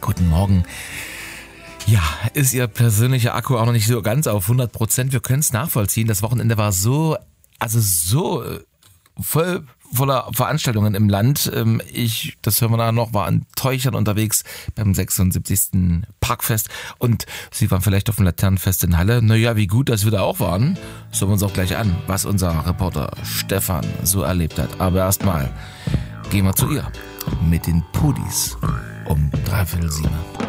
Guten Morgen. Ja, ist Ihr persönlicher Akku auch noch nicht so ganz auf 100%? Wir können es nachvollziehen. Das Wochenende war so voller Veranstaltungen im Land. Das hören wir nachher noch, war an Teuchern unterwegs beim 76. Parkfest und Sie waren vielleicht auf dem Laternenfest in Halle. Naja, wie gut, dass wir da auch waren. Schauen wir uns auch gleich an, was unser Reporter Stefan so erlebt hat. Aber erstmal gehen wir zu ihr mit den Pudis um 6:45.